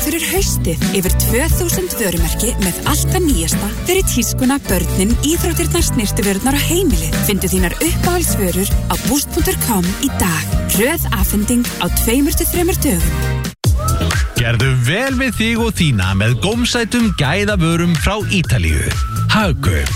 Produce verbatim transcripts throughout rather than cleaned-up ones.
fyrir haustið. Yfir tvö þúsund vörumerki með allt það nýjasta fyrir tískuna, börnin, íþróttirnar, snyrtivörurnar og heimilið. Findu þínar uppáhaldsvörur á boost punktur com í dag. Röð afhending á tveimur til þremur dögum. Gerðu vel við þig og þína með gómsætum gæðavörum frá Ítalíu. Hagkaup.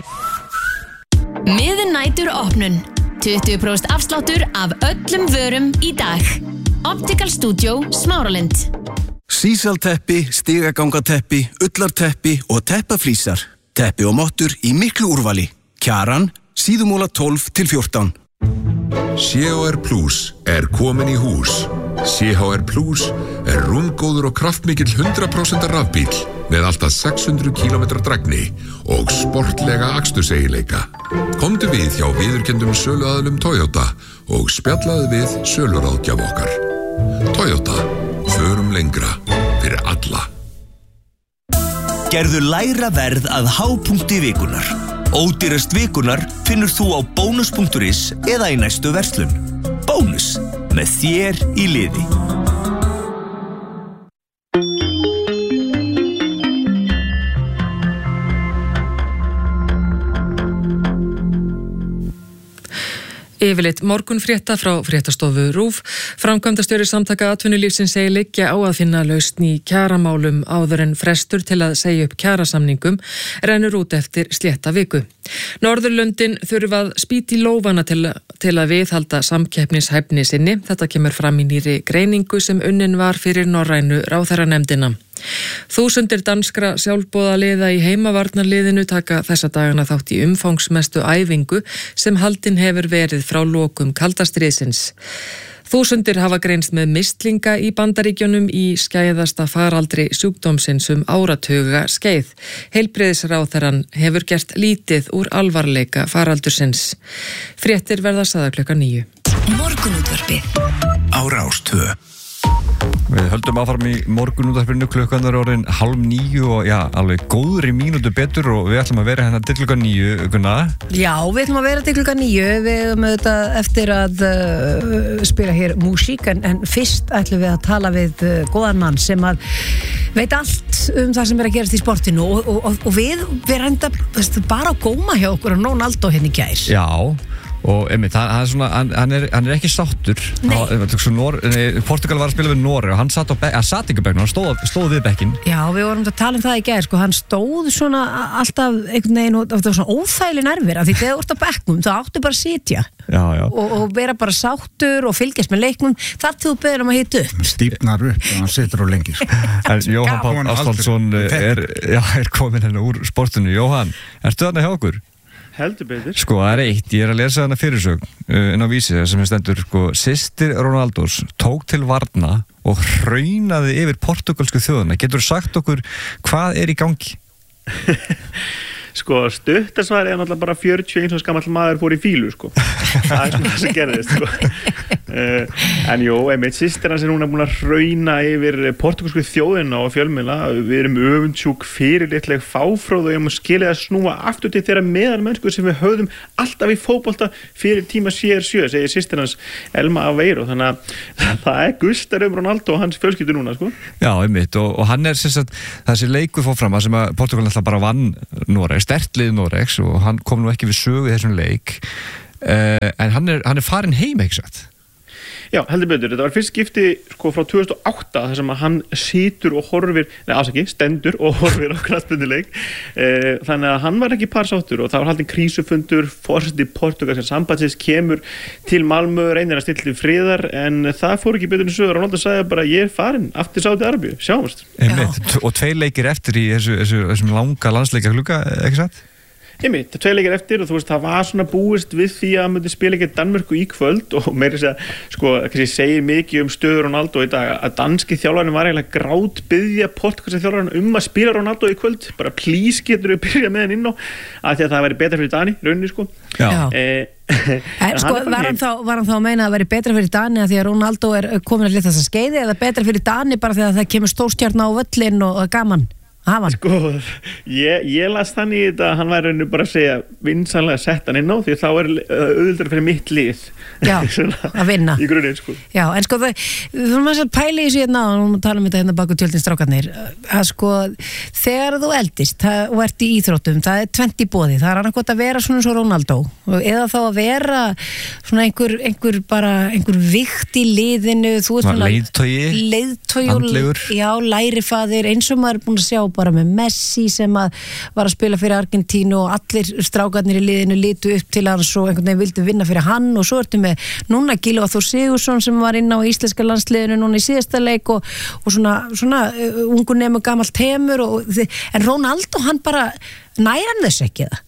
Miðnætur opnun. tuttugu prósent afsláttur af öllum vörum í dag. Optical Studio Smáralind. Sísalteppi, stigagangateppi, ullarteppi og teppaflísar. Teppi og mottur í miklu úrvali. Kjaran, síðumóla tólf til fjórtán. C H R Plus er komin í hús. C H R Plus er rúmgóður og kraftmikill hundrað prósent rafbíll með alltaf sex hundruð kílómetra drægni og sportlega aksturseiginleika. Komdu við hjá viðurkenndum söluaðilum Toyota og spjallaðu við söluráðgjaf okkar. Toyota, förum lengra fyrir alla. Gerðu lægra verð að hápunkti vikunar. Ódýrast vikunar finnur þú á bónus punktur is eða í næstu verslun. Bónus, með þér í liði. Yfirleitt morgunfrétta frá fréttastofu RÚV. Framkvæmdastjóri Samtaka atvinnulífsins segir liggja á að finna lausn í kjaramálum áður en frestur til að segja upp kjarasamningum rennur út eftir slétta viku. Norðurlöndin þurfa að spýta í lófana til, til að viðhalda samkeppnishæfni sinni. Þetta kemur fram í nýrri greiningu sem unnin var fyrir norrænu ráðherranefndina. Þúsundir danskra sjálfboðaliða í heimavarnarliðinu taka þessa dagana þátt í umfangsmestu æfingu sem haldin hefur verið frá lokum kalda stríðsins. Þúsundir hafa greinst með mistlinga í Bandaríkjunum í skæðasta faraldri sjúkdómsins um áratuga skeið. Heilbrigðisráðherrann hefur gert lítið úr alvarleika faraldursins. Fréttir verða sagðar klukkan níu. Morgunútvarpið á Rás tvö. Við höldum áfram í morgunútvarpinu, klukkan er orðin hálf níu og já, alveg góðri mínútu betur og við ætlum að vera hérna til klukkan níu, Gunna. Já, við ætlum að vera til klukkan níu, við höfum auðvitað eftir að uh, spila hér músík, en, en fyrst ætlum við að tala við uh, góðan mann sem að veit allt um það sem er að gerast í sportinu og, og, og við, við reynda bara að góma hjá okkur og Ronaldo hérna í gær. Já. Og einmitt, hann, hann, er svona, hann, hann, er, hann er ekki sáttur. Nor, Portugal var að spila við Noreg og hann satt, be, satt ekki bekkinu, hann stóð, stóð við bekkin. Já, við vorum að tala um það í gær, sko, hann stóð svona alltaf einhvern veginn og það var svona óþægileg nervir af því þegar þú ert á bekknum, þá áttu bara að sitja já, já. Og, og vera bara sáttur og fylgjast með leiknum þar til þú beður um að hita upp. Stífnar upp og hann situr á lengi. En Jóhann Páll Ástvaldsson er, já, er komin hérna úr sportinu. Jóhann, ertu þarna hjá okkur? Heldur betur. Sko, það er eitt, ég er að lesa hana fyrirsögn uh, inn á Vísi sem er stendur, sko, systir Ronaldos tók til varna og hraunaði yfir portugalsku þjóðuna. Getur þú sagt okkur hvað er í gangi? Sko, stuttasvari er náttúrulega bara fjörutíu og eins og skamall maður fór í fílu, sko. Það er svona það sem gerðist, sko. Uh, en jú, einmitt, systir hans er núna búin að hrauna yfir portugalsku þjóðina og fjölmiðla. Við erum öfundsjúk fyrirlitleg fáfróð og ég má skilja að snúa aftur til þeirra meðalmennsku sem við höfðum alltaf í fótbolta fyrir tíma C R sjö, segir systir hans Elma Aveiro. Þannig að það er gustar um Ronaldo og hans fjölskyldu núna, sko. Já, einmitt, og, og hann er sem sagt, þessi leikur fór fram að sem að Portugal alltaf bara vann Noreg, sterkt lið Noregs og hann kom nú ekki við sögu í þessum leik uh, en hann er, hann er farin heim, ekki satt? Já, heldur betur. Þetta var fyrst skipti sko frá tvö þúsund og átta þar sem að hann situr og horfir, nei ásaki, stendur og horfir á knattspyrnuleik. Eh, þannig að hann var ekki parsáttur og það var haldinn krísufundur, forseti portugalska sambandsins kemur til Malmö, reynir að stilla til friðar en það fór ekki betur en sögur og Ronaldo sagði bara ég er farin aftur Sádi-Arabíu, sjáumst. Og tveir leikir eftir í þessu, þessu, þessum langa landsleika glugga, ekki satt? Einmitt, tvei leikir eftir og þú veist, það var svona búist við því að hann myndi spila ekki Danmörku í kvöld og meira þess að, sko, kannski segir mikið um stöðu Ronaldo í dag að danski þjálfarinn var eiginlega grát biðja portugalska þjálfarinn um að spila Ronaldo í kvöld, bara please getur við byrja með hann inn á, af því að það væri betra fyrir Dani, rauninni, sko. Já. Eh, en sko, var hann, þá, var hann þá að meina að veri betra fyrir Dani að því að Ronaldo er komin að lita þess að skeiði eða betra fyrir Dani bara því að það kemur stórstjarna á völlin og gaman? Hafa hann? Sko, ég, ég las þannig í þetta að hann væri rauninu bara að segja vinsanlega sett hann inn á því þá er auðvitað fyrir mitt lið Já, að vinna í grunninn, sko. Já, en sko það, við erum að pæla í þessu hérna og við tala um þetta hérna baku tjöldin strákarnir að sko, þegar þú eldist það, og ert í íþróttum, það er tvennt í boði það er annarkot að vera svona svo Ronaldo eða þá að vera svona einhver, einhver bara, einhver vikt í liðinu, þú veist svona leiðtogi, leiðtogi og, já, lærifaðir, eins og maður er búin að sjá bara með Messi sem að var að spila fyrir Argentínu og allir strákarnir í liðinu litu upp til hans og einhvern veginn vildu vinna fyrir hann og svo ertu með núna Gylfi Þór Sigurðsson sem var inn á íslenska landsliðinu núna í síðasta leik og, og svona, svona uh, ungu nemu gamalt temur og, en Ronaldo hann bara næra hann þess ekki það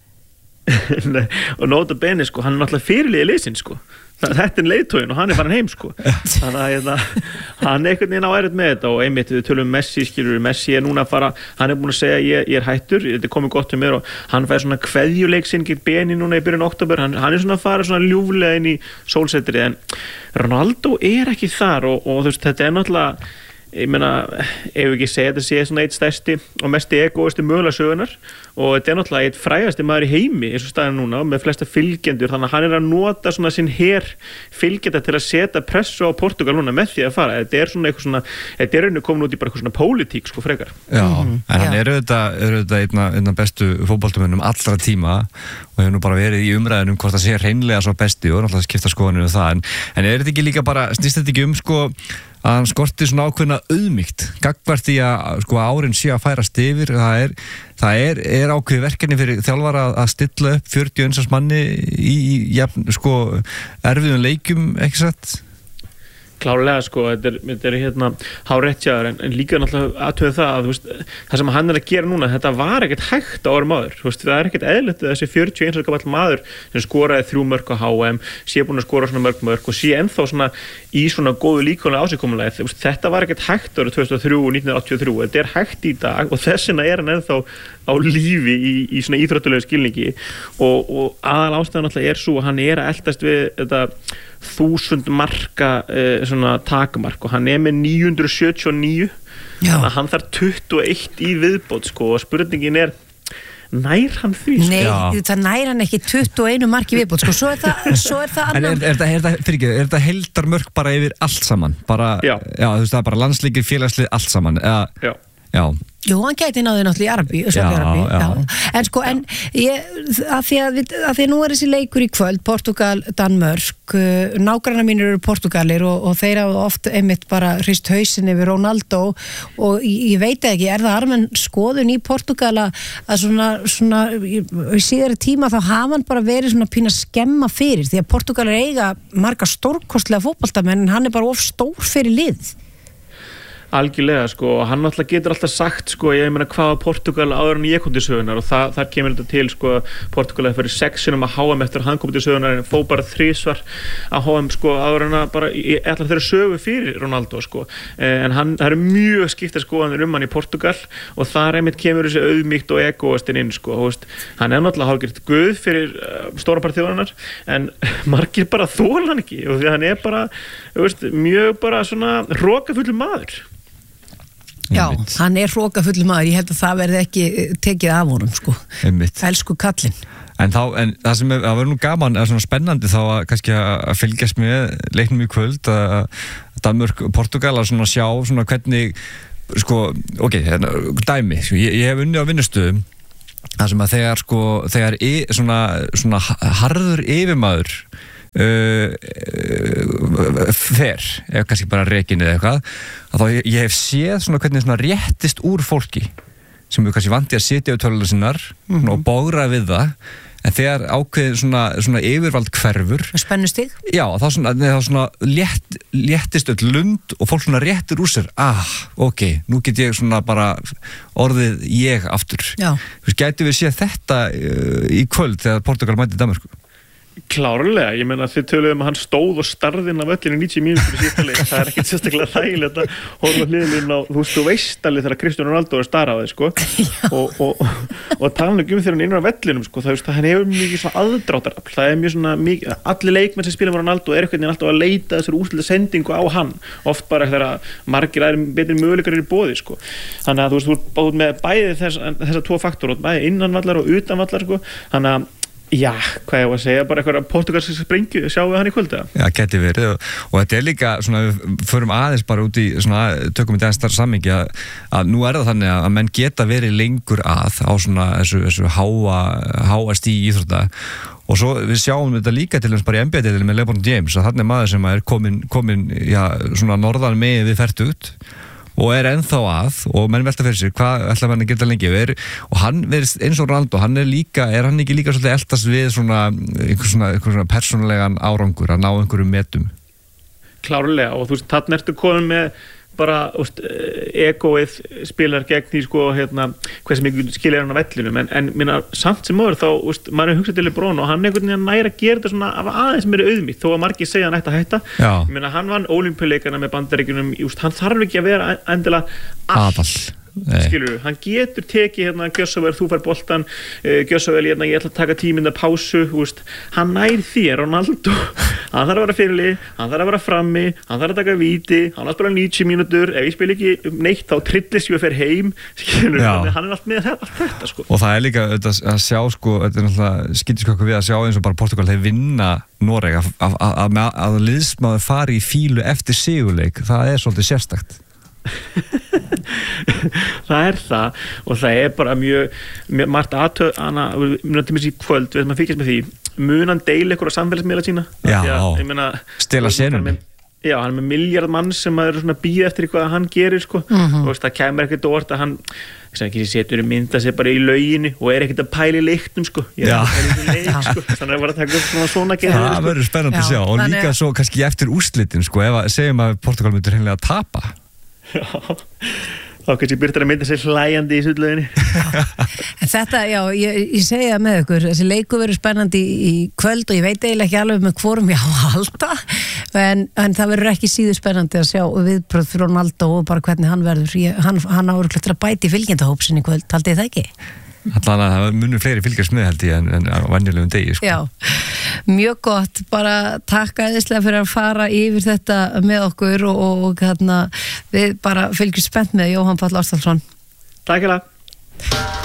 Nei, og nota bene sko, hann er náttúrulega fyrirliði liðsinn sko þetta er leiðtoginn og hann er farin heim sko þannig að hérna, hann er einhvern veginn á erfitt með þetta og einmitt við tölum um Messi skilur Messi er núna að fara, hann er búin að segja ég, ég er hættur, þetta er komið gott um mér og hann fær svona kveðjuleik sinn gegn Beni núna í byrjun október, hann, hann er svona að fara svona ljúflega inn í sólsetrið en Ronaldo er ekki þar og, og þú veist þetta er náttúrulega ég meina, ef við ekki segja þetta sé svona eitt stærsti og mest egoisti mögulega sögunar og þetta er náttúrulega eitt frægasti maður í heimi eins og staðin núna með flesta fylgjendur þannig að hann er að nota svona sinn her fylgjenda til að setja pressu á Portugal núna með því að fara, þetta er svona eitthvað svona þetta er rauninu komin út í bara eitthvað svona pólitík sko frekar. Já, mm-hmm. en hann er auðvitað, er auðvitað einna, einna bestu fótboltamönnum allra tíma og hefur nú bara verið í umræðinum hvort það sé hreinlega svo besti og náttúrulega skipta skoðanir um það en, en er þetta ekki líka bara, snýst þetta ekki um sko að hann skorti svona ákveðna auðmýkt gagnvart því að sko árin sé að færast yfir það er, það er, er ákveði verkefni fyrir þjálfara að stilla upp fjörutíu og eins manni í, í ja, sko erfiðum leikjum ekki satt Klárlega sko, þetta er, þetta er hérna háréttjaður en, en líka náttúrulega aðtöðu það að veist, það sem hann er að gera núna, þetta var ekkert hægt á árum áður, veist, það er ekkert eðlilegt þessi fjörutíu og eins gamall maður sem skoraði þrjú mörk á H M, sé búin að skora svona mörk mörk og sé ennþá svona í svona góðu líkvæmlega ásíkomulegi, þetta var ekkert hægt árið tvö þúsund og þrjú og nítján hundruð áttatíu og þrjú, þetta er hægt í dag og þess vegna er hann ennþá á lífi í, í svona íþróttulegu skilningi og, og aðal ástæðan náttúrulega er svo að hann er að eldast við þetta þúsund marka eh, svona takmark og hann er með níu hundruð sjötíu og níu þannig að hann þarf tuttugu og eitt í viðbót sko og spurningin er nær hann því? Nei, Já. það nær hann ekki tuttugu og eitt marki viðbót sko, svo er það, svo er það annan. En er, er, er, er, er, er, er þetta heildarmörk bara yfir allt saman? Bara, já. Já, þú veist það er bara landsleikir, félagslið, allt saman. Eða, já. Já. Jú, hann gæti náði náttúrulega í Arabí, já, Arabí já. Já. En sko, en ég, að, því að, við, að því að nú er þessi leikur í kvöld Portugal, Danmörk nágrannar mínir eru Portugalir og, og þeir hafa oft einmitt bara hrist hausin yfir Ronaldo og ég, ég veit ekki, er það armen skoðun í Portugal að svona, svona í, í síðari tíma þá hafa hann bara verið svona pína skemma fyrir því að Portugalir eiga marga stórkostlega fótboltamenn en hann er bara of stór fyrir lið Algjörlega sko og hann náttúrulega getur alltaf sagt sko ég meina hvað Portugal áður en ég kom til sögunar og það, þar kemur þetta til sko Portugal að fyrir sexinum að H M eftir að hann kom til sögunar en fó bara þrísvar að H M sko áður en að bara ég ætla þeirra sögu fyrir Ronaldo sko en hann, það eru mjög skipta skoðanir um hann í Portugal og þar einmitt kemur þessi auðmýkt og egoistinn inn sko veist, hann er náttúrulega hálfgert guð fyrir uh, stóra part þjóðarinnar en margir bara þola hann ekki og því hann er bara veist, mjög bara svona hrokafullur maður Já, hann er hrókafullur maður, ég held að það verði ekki tekið af honum sko, elsku kallinn. En, þá, en það sem er, það verður nú gaman, er svona spennandi þá að kannski að fylgjast með leiknum í kvöld, að Danmörk, Portugal, að svona sjá svona hvernig, sko, ok, hérna, dæmi, sko, ég, ég hef unnið á vinnustöðum, það sem að þegar sko, þegar e, svona, svona harður yfirmaður Uh, uh, fer eða kannski bara rekin eða eitthvað að þá ég, ég hef séð svona hvernig svona réttist úr fólki sem við kannski vanti að sitja á tölunum sinnar mm-hmm. og bógra við það en þegar ákveðin svona, svona yfirvald hverfur spennustig já þá svona, þá svona létt, léttist öll lund og fólk svona réttir úr sér ah ok, nú get ég svona bara orðið ég aftur já. Gætu við séð þetta uh, í kvöld þegar Portugal mæti Danmörku? Klárlega, ég meina þið töluðum að hann stóð og starði inn af öllinu níutíu mínútur í síðasta leik, það er ekkert sérstaklega þægilegt að horfa hliðlínu á, þú veist, þú veist alveg þegar Cristiano Ronaldo er að stara á þig, sko og, og, og tala um þegar hann er inn á vellinum, sko, það, það hefur mikið svona aðdráttar, það er mjög svona mikið, allir leikmenn sem spila með Ronaldo er eitthvað alltaf að leita þessar úrslita sendingu á hann, oft bara þegar margir aðrir betri möguleikar eru í boði, sko þannig að þú veist, þú ert með bæði þess, þessa tvo faktor, bæði innanvallar og utanvallar, sko, þannig að já, hvað ég var að segja, bara eitthvað portugalsk sprengju, sjáum við hann í kvölda? Já, geti verið og, og þetta er líka svona, við förum aðeins bara út í svona, tökum við þetta samhengi að, að nú er það þannig að menn geta verið lengur að á svona þessu, þessu háa, háa stíi íþrótta og svo við sjáum þetta líka til þess bara í N B A-deildinni með LeBron James að þarna er maður sem er komin, komin já, svona norðan með við fertugt og er ennþá að og menn velta fyrir sér hvað ætla mann að geta lengi er, og hann verðist eins og Ronaldo hann er líka, er hann ekki líka svolítið eldast við svona einhver svona, einhver svona persónulegan árangur að ná einhverjum metum Klárlega og þú veist, þarna ertu komin með bara, úst, egoið spilar gegn því sko, hérna, hversu mikið skilja hann á vellinum en, en minna, samt sem móður þá, úst, maður er hugsað til LeBron og hann er einhvern veginn næra að gera þetta svona af aðeins meiri auðmýtt, þó að margir segja hann ætti að hætta ég meina, hann vann ólympíuleikana með Bandaríkjunum, hann þarf ekki að vera endilega aðall skilur, hann getur tekið hérna gjössavel, þú fær boltan uh, gjössavel, hérna, ég ætla að taka tíminn að pásu úst, hann nær þér, Ronaldo hann þarf að vera fyrirlið, hann þarf að vera frammi hann þarf að taka víti, hann þarf að spila níutíu mínútur, ef ég spil ekki neitt þá trillist ég að fer heim skilur, hann er allt með þetta, allt þetta sko. Og það er líka þetta, að sjá sko, þetta er náttúrulega skýtiskokku við að sjá eins og bara Portugal þeir vinna Noreg að, að, að, að, að liðsmaður fari í fílu eftir sigurleik, það er svolítið sérstakt það er það og það er bara mjög, mjög margt aðtöð mjög til mér síðan kvöld við erum að fylgjast með því mun hann deila ykkur á samfélagsmiðla sína já, stela senunni já, hann er með miljard mann sem er svona býð eftir hvað hann gerir sko mm-hmm. og það kemur ekkert orð að hann sem ekki setur mynda sig bara í lauginu og er ekkert að pæla í leiknum sko ég er að pæla í leik sko þannig að bara taka upp svona svona gerir það sko. Verður spennandi að sjá og líka svo kannski eftir úrslitin sko ef að segjum að Portugal myndir hreinlega að tapa já, þá kannski byrjar að mynda sér hlæjandi í sullauginni en þetta, já, ég, ég segja með ykkur þessi leikur verður spennandi í, í kvöld og ég veit eiginlega ekki alveg með hvorum ég á að halda en, en það verður ekki síður spennandi að sjá viðbröð frá Ronaldo og bara hvernig hann verður ég, hann, hann áður klart að bæti fylgjendahópsin í kvöld, haldið það ekki? Allan að það munur fleiri fylgjast með held ég en, en á venjulegum degi sko. Já, mjög gott, bara takk æðislega fyrir að fara yfir þetta með okkur og, og hérna, við bara fylgjum spennt með Jóhann Páll Ástvaldsson. Takk fyrir það.